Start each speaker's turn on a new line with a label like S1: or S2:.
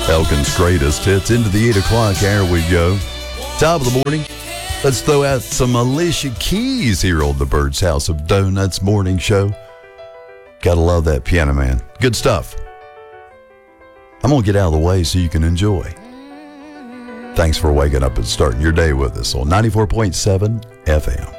S1: Elkin's greatest hits into the 8 o'clock hour we go. Top of the morning. Let's throw out some Alicia Keys here on the Bird's House of Donuts morning show. Gotta love that piano, man. Good stuff. I'm going to get out of the way so you can enjoy. Thanks for waking up and starting your day with us on 94.7 FM.